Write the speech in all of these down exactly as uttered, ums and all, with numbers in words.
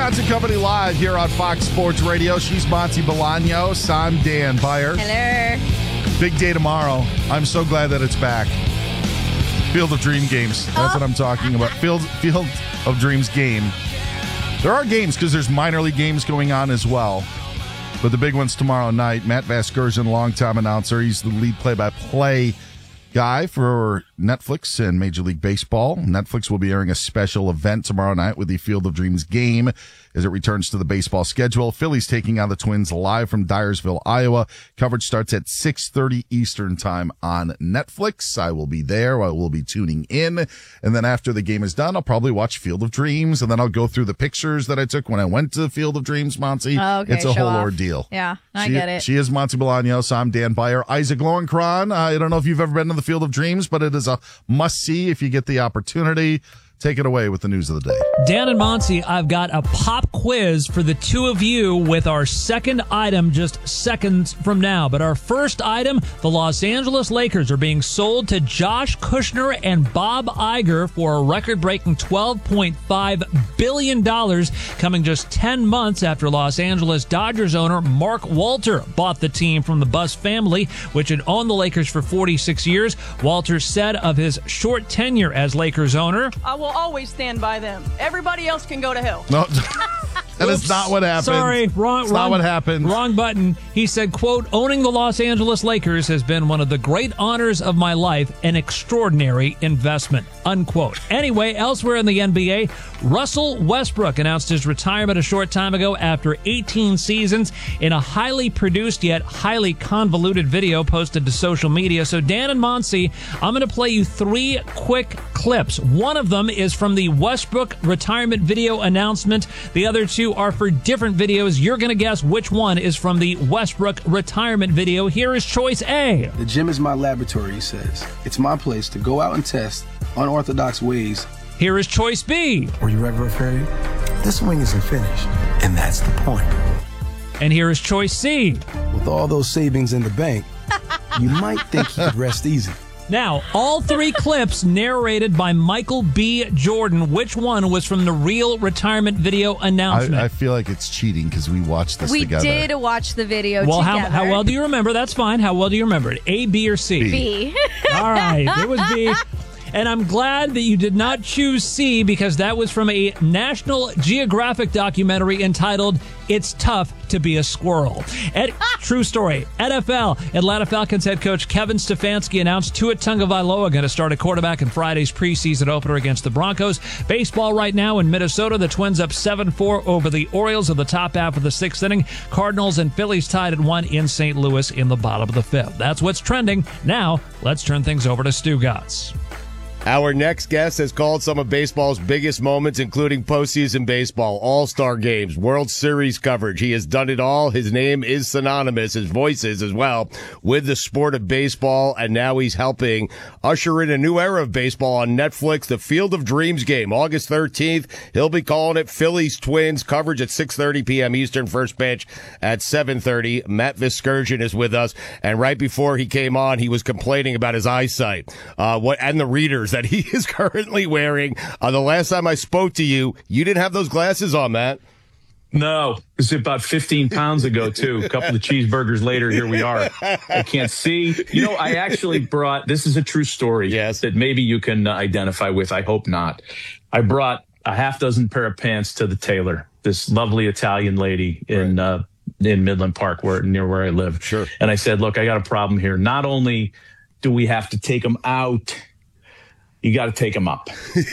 Johnson Company live here on Fox Sports Radio. She's Monty Bolaños. I'm Dan Beyer. Hello. Big day tomorrow. I'm so glad that it's back. Field of Dream games. That's oh. what I'm talking about. Field, Field of Dreams game. There are games because there's minor league games going on as well. But the big one's tomorrow night. Matt Vasgersian, longtime announcer. He's the lead play-by-play guy for Netflix and Major League Baseball. Netflix will be airing a special event tomorrow night with the Field of Dreams game as it returns to the baseball schedule. Phillies taking on the Twins live from Dyersville, Iowa. Coverage starts at six thirty Eastern time on Netflix. I will be there. I will be tuning in. And then after the game is done, I'll probably watch Field of Dreams, and then I'll go through the pictures that I took when I went to the Field of Dreams, Monty. Oh, okay. It's a Show whole off. ordeal. Yeah, I she, get it. She is Monty Bolaños. I'm Dan Beyer. Isaac Lowenkron. I don't know if you've ever been to the Field of Dreams, but it is a must-see if you get the opportunity. Take it away with the news of the day. Dan and Monty, I've got a pop quiz for the two of you with our second item just seconds from now. But our first item, the Los Angeles Lakers are being sold to Josh Kushner and Bob Iger for a record-breaking twelve point five billion dollars, coming just ten months after Los Angeles Dodgers owner Mark Walter bought the team from the Buss family, which had owned the Lakers for forty-six years. Walter said of his short tenure as Lakers owner, I will always stand by them. Everybody else can go to hell. No, that is not what happened. Sorry, wrong. It's wrong, not what happened. Wrong button. He said, quote, owning the Los Angeles Lakers has been one of the great honors of my life, an extraordinary investment, unquote. Anyway, elsewhere in the N B A, Russell Westbrook announced his retirement a short time ago after eighteen seasons in a highly produced yet highly convoluted video posted to social media. So Dan and Monty, I'm going to play you three quick clips. One of them is from the Westbrook retirement video announcement. The other two are for different videos. You're going to guess which one is from the Westbrook retirement video. Here is choice A. The gym is my laboratory, he says. It's my place to go out and test unorthodox ways. Here is choice B. Were you ever afraid? This swing isn't finished, and that's the point. And here is choice C. With all those savings in the bank, you might think he could rest easy. Now, all three clips narrated by Michael B. Jordan. Which one was from the real retirement video announcement? I, I feel like it's cheating because we watched this we together. did watch the video well, together. how, how well do you remember? That's fine. How well do you remember it? A, B, or C? B. All right. It was B. And I'm glad that you did not choose C because that was from a National Geographic documentary entitled It's Tough to Be a Squirrel. Ed, true story. N F L, Atlanta Falcons head coach Kevin Stefanski announced Tua Tagovailoa going to start at quarterback in Friday's preseason opener against the Broncos. Baseball right now in Minnesota, the Twins up seven four over the Orioles in the top half of the sixth inning. Cardinals and Phillies tied at one in Saint Louis in the bottom of the fifth. That's what's trending. Now, let's turn things over to Stu Gatz. Our next guest has called some of baseball's biggest moments, including postseason baseball, all-star games, World Series coverage. He has done it all. His name is synonymous, his voice is as well, with the sport of baseball, and now he's helping usher in a new era of baseball on Netflix, the Field of Dreams game, August thirteenth. He'll be calling it Phillies Twins, coverage at six thirty p.m. Eastern, first pitch at seven thirty. Matt Vasgersian is with us, and right before he came on, he was complaining about his eyesight uh, what and the readers that he is currently wearing. Uh, the last time I spoke to you, you didn't have those glasses on, Matt. No, it's about fifteen pounds ago, too. A couple of cheeseburgers later, here we are. I can't see. You know, I actually brought, this is a true story yes. that maybe you can uh, identify with. I hope not. I brought a half dozen pair of pants to the tailor, this lovely Italian lady in uh, in Midland Park, where near where I live. Sure. And I said, look, I got a problem here. Not only do we have to take them out, you got to take them up.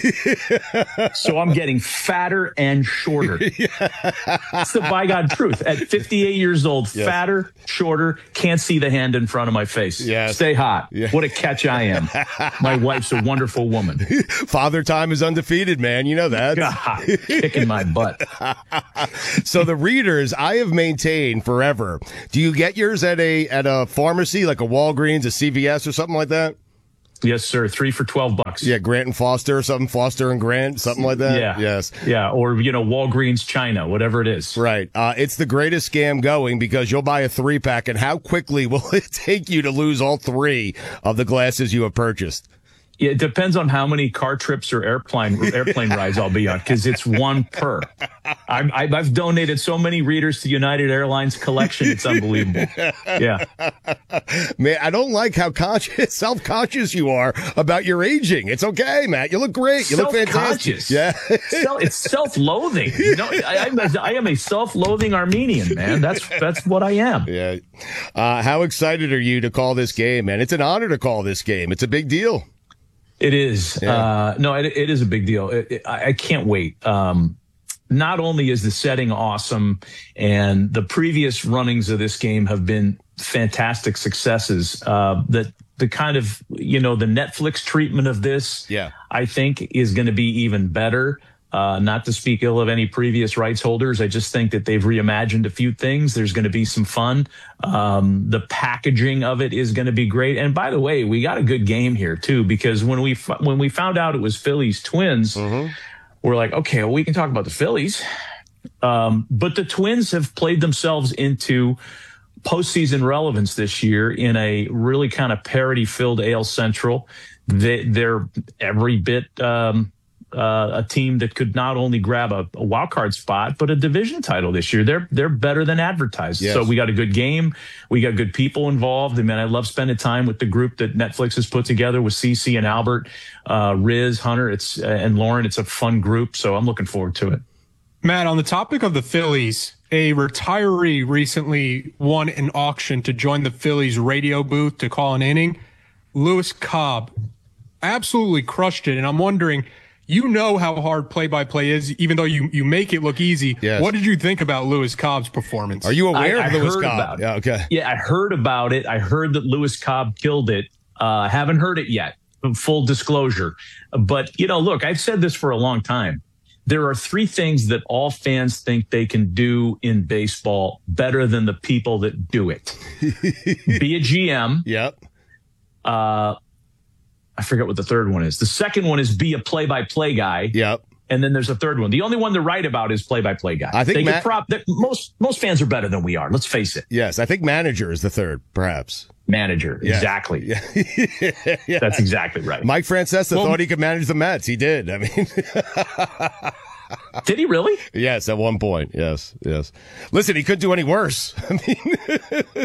So I'm getting fatter and shorter. It's the by God truth. At fifty-eight years old, yes. fatter, shorter, can't see the hand in front of my face. Yes. Stay hot. Yeah. What a catch I am. My wife's a wonderful woman. Father time is undefeated, man. You know that. God, kicking my butt. So the readers, I have maintained forever. Do you get yours at a at a pharmacy, like a Walgreens, a C V S, or something like that? Yes, sir. Three for twelve bucks. Yeah, Grant and Foster or something, Foster and Grant, something like that. Yeah. Yes. Yeah, or, you know, Walgreens China, whatever it is. Right. Uh, it's the greatest scam going because you'll buy a three-pack, and how quickly will it take you to lose all three of the glasses you have purchased? Yeah, it depends on how many car trips or airplane airplane rides I'll be on, because it's one per. I'm, I've donated so many readers to United Airlines collection. It's unbelievable. Yeah. Man, I don't like how conscious, self-conscious you are about your aging. It's okay, Matt. You look great. You look fantastic. Yeah. It's self-loathing. You know, I, I'm a, I am a self-loathing Armenian, man. That's that's what I am. Yeah. Uh, how excited are you to call this game, man? It's an honor to call this game. It's a big deal. It is. Yeah. Uh, no, it, it is a big deal. It, it, I, I can't wait. Um, not only is the setting awesome, and the previous runnings of this game have been fantastic successes, uh, that the kind of, you know, the Netflix treatment of this, yeah, I think is going to be even better. Uh, not to speak ill of any previous rights holders. I just think that they've reimagined a few things. There's going to be some fun. Um, the packaging of it is going to be great. And by the way, we got a good game here too, because when we, when we found out it was Phillies Twins, mm-hmm. we're like, okay, well, we can talk about the Phillies. Um, but the Twins have played themselves into postseason relevance this year in a really kind of parity-filled A L Central. They, they're every bit, um, Uh, a team that could not only grab a, a wild card spot, but a division title this year. They're they're better than advertised. Yes. So we got a good game. We got good people involved. I mean, I love spending time with the group that Netflix has put together with Cece and Albert, uh, Riz, Hunter, it's uh, and Lauren. It's a fun group. So I'm looking forward to it. Matt, on the topic of the Phillies, a retiree recently won an auction to join the Phillies radio booth to call an inning. Lewis Cobb absolutely crushed it. And I'm wondering, you know how hard play-by-play is, even though you, you make it look easy. Yes. What did you think about Lewis Cobb's performance? Are you aware I, of I Lewis heard Cobb? About it. Yeah, okay. Yeah, I heard about it. I heard that Lewis Cobb killed it. Uh, haven't heard it yet. Full disclosure. But, you know, look, I've said this for a long time. There are three things that all fans think they can do in baseball better than the people that do it. Be a G M. Yep. Uh, I forget what the third one is. The second one is be a play-by-play guy. Yep. And then there's a third one. The only one they're right about is play-by-play guy. I think they Matt- get prop. That most most fans are better than we are. Let's face it. Yes, I think manager is the third, perhaps. Manager, Yeah. exactly. Yeah. Yeah. That's exactly right. Mike Francesa Well, thought he could manage the Mets. He did. I mean, did he really? yes, at one point. Yes, yes. Listen, he couldn't do any worse. I mean,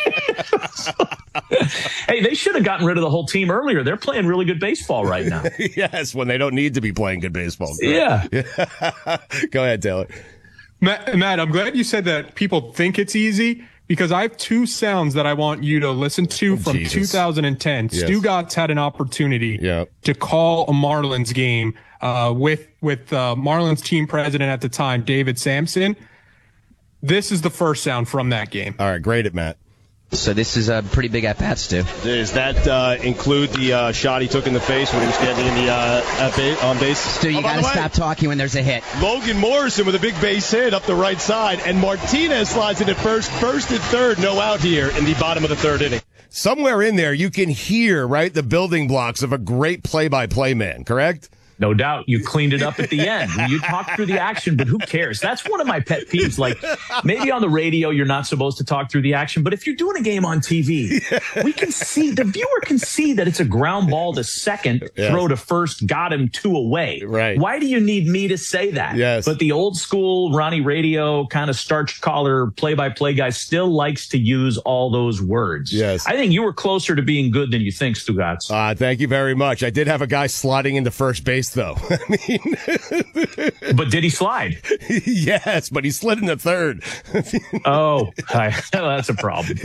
hey, they should have gotten rid of the whole team earlier. They're playing really good baseball right now. yes, when they don't need to be playing good baseball. Yeah. Go ahead, Taylor. Matt, Matt, I'm glad you said that people think it's easy, because I have two sounds that I want you to listen to from Jesus. two thousand ten. Yes. Stu Gotts had an opportunity Yeah. to call a Marlins game uh, with with uh, Marlins team president at the time, David Sampson. This is the first sound from that game. All right, great it, Matt. So this is a pretty big at bat, Stu. Does that uh, include the uh, shot he took in the face when he was standing in the uh, at ba- on base? Stu, you oh, got to stop talking when there's a hit. Logan Morrison with a big base hit up the right side, and Martinez slides it at first, first and third, no out here in the bottom of the third inning. Somewhere in there, you can hear, right, the building blocks of a great play-by-play man, correct? No doubt. You cleaned it up at the end. You talked through the action, but who cares? That's one of my pet peeves. Like, maybe on the radio, you're not supposed to talk through the action, but if you're doing a game on T V, we can see, the viewer can see that it's a ground ball to second, Yes. throw to first, got him two away. Right. Why do you need me to say that? Yes. But the old school Ronnie Radio kind of starched collar play-by-play guy still likes to use all those words. Yes. I think you were closer to being good than you think, Stugotz. Uh, thank you very much. I did have a guy sliding into first base, though. I mean, But did he slide? yes, but he slid into third. Oh, I, that's a problem.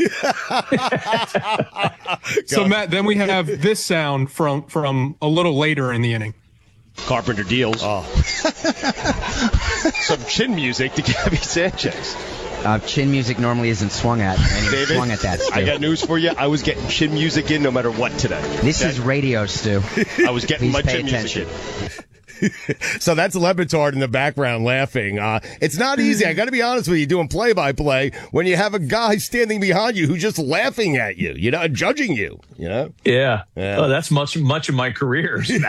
So, Matt, then we have this sound from, from a little later in the inning. Carpenter deals. Oh. Some chin music to Gabby Sanchez. Uh, chin music normally isn't swung at. And he David, swung at that, Stu. I got news for you. I was getting chin music in no matter what today. This Okay? is radio, Stu. I was getting Please my pay chin attention. music in. So that's Lebitard in the background laughing. Uh, it's not easy. I got to be honest with you, doing play-by-play when you have a guy standing behind you who's just laughing at you, you know, judging you, you know? Yeah. Yeah. Oh, that's much, much of my career.